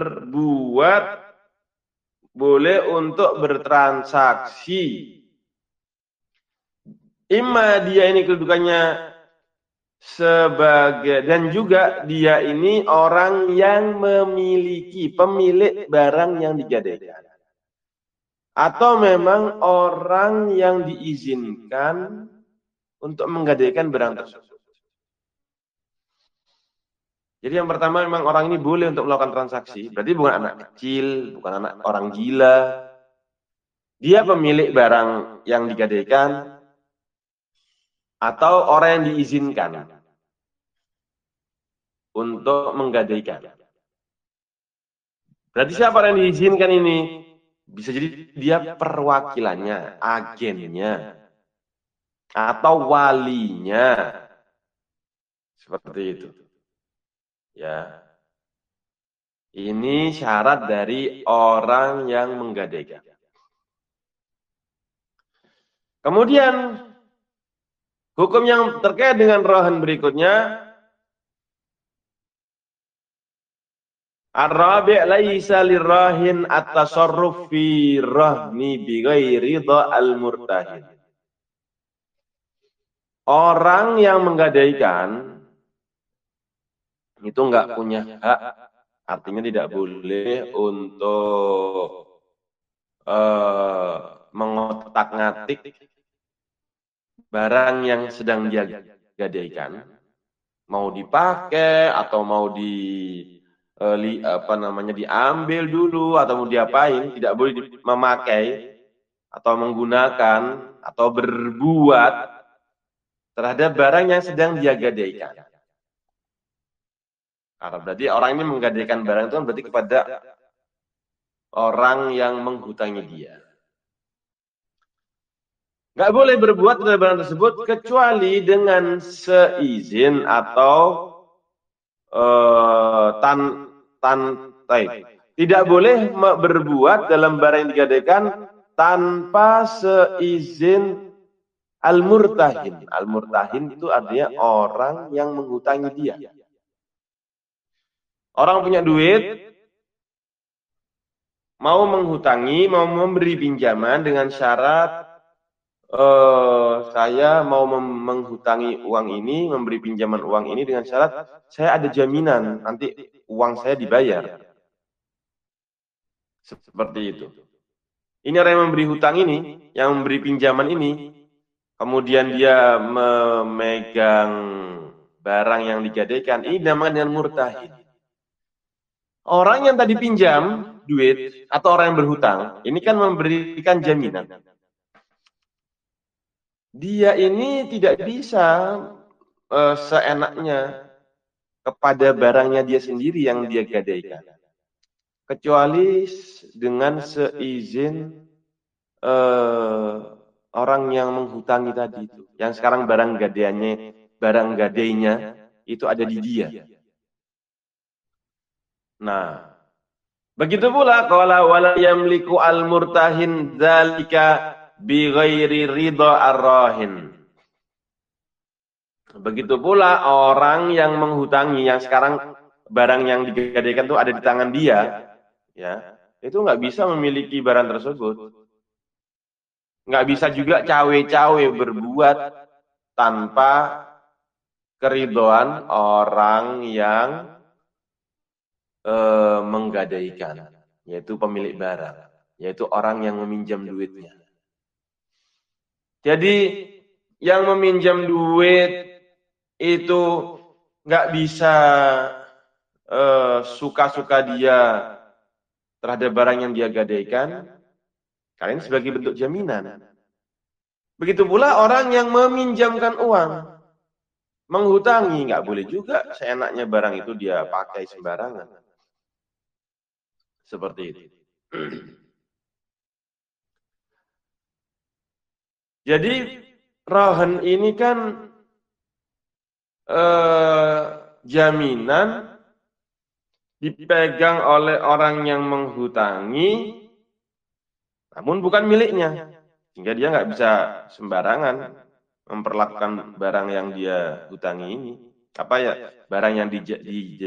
berbuat, boleh untuk bertransaksi. Imma dia ini kedudukannya sebagai, dan juga dia ini orang yang memiliki, pemilik barang yang digadaikan. Atau memang orang yang diizinkan untuk menggadaikan barang tersebut. Jadi yang pertama memang orang ini boleh untuk melakukan transaksi. Berarti bukan anak kecil, bukan anak orang gila. Dia pemilik barang yang digadaikan atau orang yang diizinkan untuk menggadaikan. Berarti siapa yang diizinkan ini? Bisa jadi dia perwakilannya, agennya, atau walinya. Seperti itu. Ya. Ini syarat dari orang yang menggadaikan. Kemudian, hukum yang terkait dengan rohan berikutnya, ar-rabi' laisa lirrahin at-tasarruf fi rahni bighairi ridha al-murtahin. Orang yang menggadaikan itu enggak punya hak, artinya tidak boleh untuk mengotak-ngatik barang yang sedang dia gadaikan, mau dipakai atau mau diambil dulu atau mau diapain, tidak boleh memakai atau menggunakan atau berbuat terhadap barang yang sedang dia gadaikan. Karena berarti orang ini menggadaikan barang itu berarti kepada orang yang menghutangi dia. Nggak boleh berbuat terhadap barang tersebut kecuali dengan seizin atau tidak boleh berbuat dalam barang yang digadaikan tanpa seizin al-murtahin. Al-murtahin itu artinya orang yang menghutangi dia. Orang punya duit, mau menghutangi, mau memberi pinjaman dengan syarat saya mau menghutangi uang ini, memberi pinjaman uang ini dengan syarat saya ada jaminan nanti uang saya dibayar. Seperti itu. Ini orang yang memberi hutang ini, yang memberi pinjaman ini, kemudian dia memegang barang yang digadaikan, ini namanya dengan murtahin. Orang yang tadi pinjam duit atau orang yang berhutang, ini kan memberikan jaminan. Dia ini tidak bisa seenaknya kepada barangnya dia sendiri yang dia gadaikan, kecuali dengan seizin orang yang menghutangi tadi itu, yang sekarang barang gadainya itu ada di dia. Nah, begitu pula qala wala yamliku al-murtahin dzalika bi ghairi ridha ar-rahin. Begitu pula orang yang menghutangi, yang sekarang barang yang digadaikan itu ada di tangan dia, ya, itu nggak bisa memiliki barang tersebut. Nggak bisa juga cawe-cawe berbuat tanpa keridhaan orang yang menggadaikan, yaitu pemilik barang, yaitu orang yang meminjam duitnya. Jadi yang meminjam duit itu nggak bisa suka-suka dia terhadap barang yang dia gadaikan, kalian sebagai bentuk jaminan. Begitu pula orang yang meminjamkan uang, menghutangi, nggak boleh juga seenaknya barang itu dia pakai sembarangan. Seperti itu. Jadi rahan ini kan jaminan dipegang oleh orang yang menghutangi, namun bukan miliknya, sehingga dia nggak bisa sembarangan memperlakukan barang yang dia hutangi ini, barang yang